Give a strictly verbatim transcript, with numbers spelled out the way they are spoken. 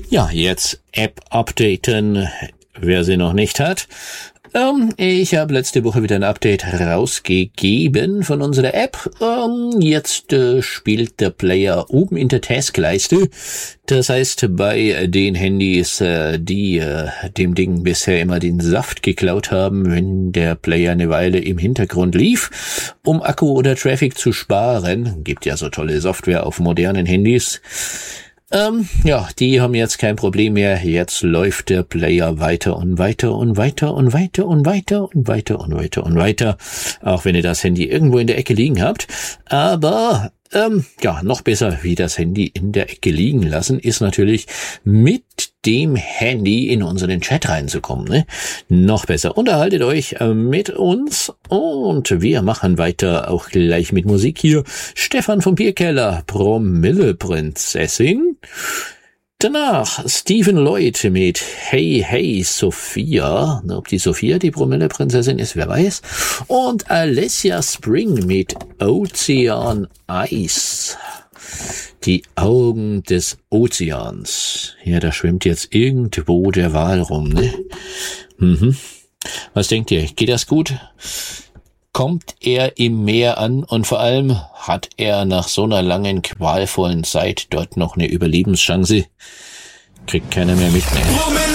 Ja, jetzt App updaten, wer sie noch nicht hat. Ähm, ich habe letzte Woche wieder ein Update rausgegeben von unserer App. Ähm, jetzt äh, spielt der Player oben in der Taskleiste. Das heißt, bei den Handys, äh, die äh, dem Ding bisher immer den Saft geklaut haben, wenn der Player eine Weile im Hintergrund lief, um Akku oder Traffic zu sparen, gibt ja so tolle Software auf modernen Handys. Ähm, ja, die haben jetzt kein Problem mehr. Jetzt läuft der Player weiter und weiter und weiter und weiter und weiter und weiter und weiter und weiter. Auch wenn ihr das Handy irgendwo in der Ecke liegen habt. Aber, ähm, ja, noch besser wie das Handy in der Ecke liegen lassen, ist natürlich mit dem Handy in unseren Chat reinzukommen, ne? Noch besser. Unterhaltet euch äh, mit uns und wir machen weiter auch gleich mit Musik hier. Stefan vom Bierkeller, Promilleprinzessin. Danach Stephen Lloyd mit Hey Hey Sophia. Ob die Sophia die Promilleprinzessin ist, wer weiß. Und Alessia Spring mit Ozean Ice. Die Augen des Ozeans. Ja, da schwimmt jetzt irgendwo der Wal rum, ne? Mhm. Was denkt ihr? Geht das gut? Kommt er im Meer an und vor allem hat er nach so einer langen, qualvollen Zeit dort noch eine Überlebenschance? Kriegt keiner mehr mit, ne?